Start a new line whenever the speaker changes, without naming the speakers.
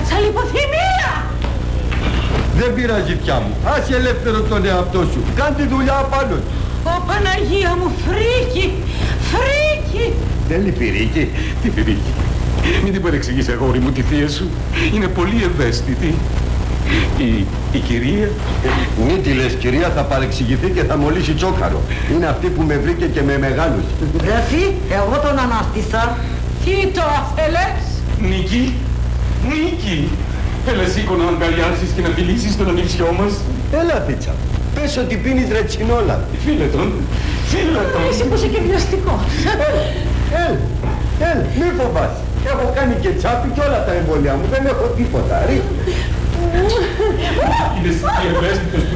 Έπαθα λιποθυμία.
Δεν πειράζει πια μου. Άσε ελεύθερο τον εαυτό σου. Κάν τη δουλειά απάνω του.
Ω Παναγία μου, φρίκι, φρίκι.
Δεν λυπηρίκι.
Τι φρίκι. Μην την παρεξηγείς, αγόρι μου, τη θεία σου. Είναι πολύ ευαίσθητη. Η κυρία...
Μην τη λες κυρία, θα παρεξηγηθεί και θα μολύσει τσόκαρο. Είναι αυτή που με βρήκε και με μεγάλωσε.
Εσύ, εγώ τον ανάστησα.
Τι το θέλες?
Νίκη, Νίκη. Έλα σήκω να αγκαλιάσεις και να φιλήσεις τον ανιψιό μας.
Έλα Φίτσα, πες ότι πίνεις ρετσινόλα.
Φίλε τον, φίλε τον.
Εσύ που είσαι και βιαστικός.
Έλα, μη φοβάσαι. Έχω κάνει και τσάπι και όλα τα εμβόλια μου, δεν έχω τίποτα. Ρίχνε.
Είναι ευαίσθητος που